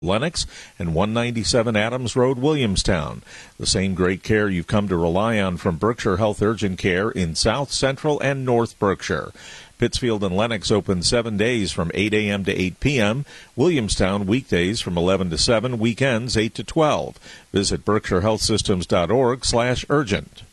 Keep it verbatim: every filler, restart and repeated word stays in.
Lenox, and one ninety-seven Adams Road, Williamstown. The same great care you've come to rely on from Berkshire Health Urgent Care in South, Central, and North Berkshire. Pittsfield and Lenox open seven days from eight a.m. to eight p.m. Williamstown weekdays from eleven to seven, weekends eight to twelve. Visit berkshire health systems dot org slash urgent.